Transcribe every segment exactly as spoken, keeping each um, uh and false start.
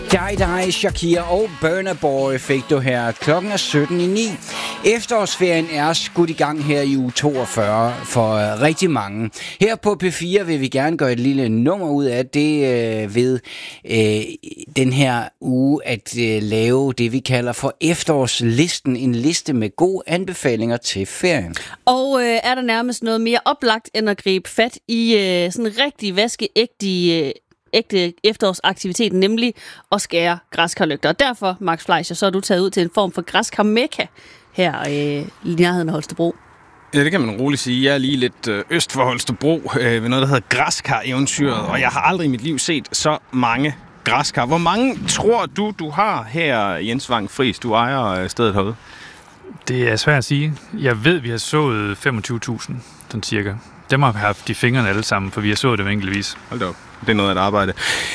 Dig, dig, Shakira og Burna Boy fik du her. Klokken er sytten i ni. Efterårsferien er skudt i gang her i uge toogfyrre for uh, rigtig mange. Her på P fire vil vi gerne gøre et lille nummer ud af det uh, ved uh, den her uge at uh, lave det, vi kalder for efterårslisten. En liste med gode anbefalinger til ferien. Og øh, er der nærmest noget mere oplagt end at gribe fat i øh, sådan en rigtig vaskeægte øh, ægte efterårsaktivitet, nemlig at skære græskarlygter. Og derfor, Max Fleischer, så er du taget ud til en form for græskarmekka her øh, i nærheden af Holstebro. Ja, det kan man roligt sige. Jeg er lige lidt øh, øst for Holstebro øh, ved noget, der hedder Græskar-eventyret, og jeg har aldrig i mit liv set så mange græskar. Hvor mange tror du, du har her, Jens Vang Friis? Du ejer øh, stedet herude. Det er svært at sige. Jeg ved, vi har sået femogtyve tusind, sådan cirka. Dem har haft de fingrene alle sammen, for vi har sået dem enkeltvis. Hold da op. Det er noget af et arbejde.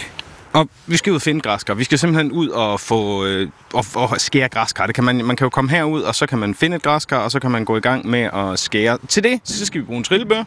Og vi skal ud og finde græskar. Vi skal simpelthen ud og få øh, og, og skære græskar. Det kan man, man kan jo komme herud, og så kan man finde et græskar, og så kan man gå i gang med at skære. Til det, så skal vi bruge en trillebør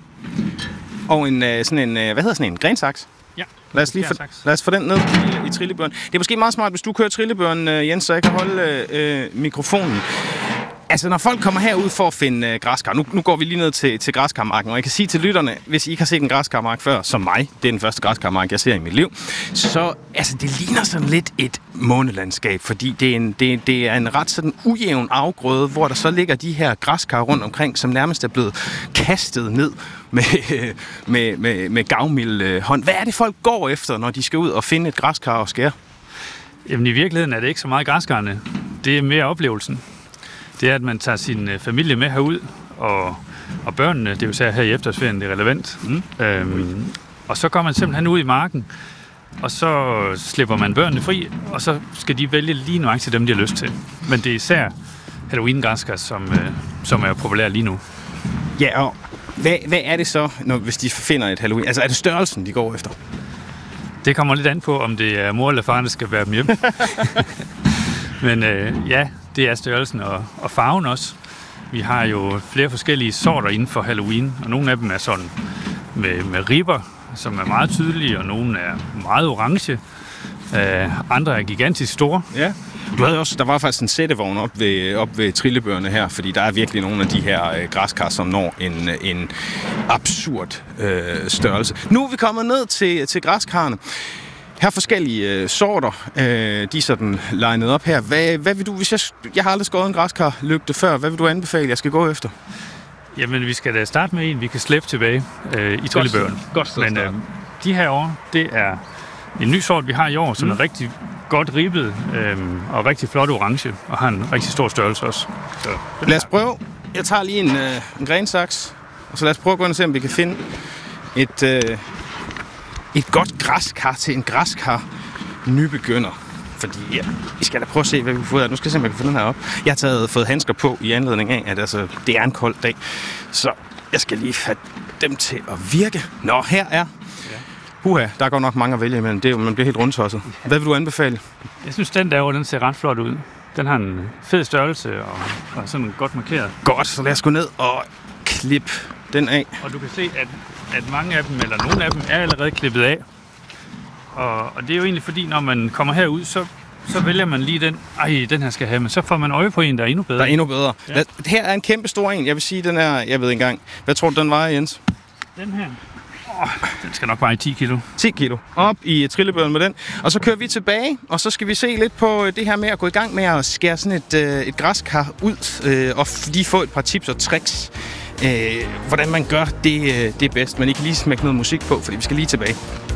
og en, øh, sådan en, øh, hvad hedder sådan en, grensaks. Ja. Lad os lige få, lad os få den ned i, i trillebøren. Det er måske meget smart, hvis du kører trillebøren, øh, Jens, så jeg kan holde øh, mikrofonen. Altså, når folk kommer herud for at finde øh, græskar, nu, nu går vi lige ned til, til græskarmarken, og jeg kan sige til lytterne, hvis I ikke har set en græskarmark før, som mig, det er den første græskarmark, jeg ser i mit liv, så altså, det ligner sådan lidt et månelandskab, fordi det er en, det, det er en ret sådan ujævn afgrøde, hvor der så ligger de her græskar rundt omkring, som nærmest er blevet kastet ned med, med, med, med gavmild hånd. Hvad er det, folk går efter, når de skal ud og finde et græskar og skære? Jamen, i virkeligheden er det ikke så meget græskarne. Det er mere oplevelsen. Det er, at man tager sin familie med herud, og, og børnene, det er jo så her i efterårsferien, det er relevant. Mm. Øhm, og så går man simpelthen ud i marken, og så slipper man børnene fri, og så skal de vælge lige nøjagtigt til dem, de har lyst til. Men det er især Halloween-græskar, som, øh, som er populære lige nu. Ja, og hvad, hvad er det så, når, hvis de finder et Halloween? Altså, er det størrelsen, de går efter? Det kommer lidt an på, om det er mor eller far, der skal være dem hjemme. Men øh, ja, det er størrelsen og, og farven også. Vi har jo flere forskellige sorter inden for Halloween, og nogle af dem er sådan med, med ribber, som er meget tydelige, og nogle er meget orange. Øh, andre er gigantisk store. Ja. Du havde også, der var faktisk en sættevogn op ved, op ved trillebørene her, fordi der er virkelig nogle af de her øh, græskar, som når en, en absurd øh, størrelse. Nu er vi kommet ned til, til græskarne. Her er forskellige øh, sorter, øh, de er sådan legnet op her. Hvad, hvad vil du, hvis jeg, jeg har aldrig skåret en græskarlygte før, hvad vil du anbefale, jeg skal gå efter? Jamen, vi skal da starte med en, vi kan slæbe tilbage øh, i trillebøren. Godt sted. Men øh, de her år, det er en ny sort, vi har i år, som mm. er rigtig godt ribbet øh, og rigtig flot orange, og har en rigtig stor størrelse også. Så, lad os prøve. Jeg tager lige en, øh, en grensaks, og så lad os prøve at gå ind og se, om vi kan finde et... Øh, Et godt græskar til en græskar nybegynder. Fordi ja, vi skal da prøve at se, hvad vi kan få ud af. Nu skal jeg se, om jeg kan få den her op. Jeg har taget, fået handsker på i anledning af, at altså, det er en kold dag. Så jeg skal lige have dem til at virke. Nå, her er... Huha, der er godt nok mange at vælge imellem. Det er jo, man bliver helt rundtosset. Hvad vil du anbefale? Jeg synes, den derovre, den ser ret flot ud. Den har en fed størrelse og, og sådan godt markeret. Godt, så lad os gå ned og klippe den af. Og du kan se, at, at mange af dem, eller nogle af dem, er allerede klippet af. Og, og det er jo egentlig fordi, når man kommer herud, så, så vælger man lige den, ej, den her skal have, men så får man øje på en, der er endnu bedre. Der er endnu bedre. Ja. Lad, her er en kæmpe stor en. Jeg vil sige, den er, jeg ved ikke engang. Hvad tror du, den vejer, Jens? Den her? Åh, den skal nok veje ti kilo. ti kilo. Op i trillebøren med den. Og så kører vi tilbage, og så skal vi se lidt på det her med at gå i gang med at skære sådan et, øh, et græskar ud, øh, og lige få et par tips og tricks. Øh, hvordan man gør det, øh, det bedst. Men I kan lige smække noget musik på, fordi vi skal lige tilbage.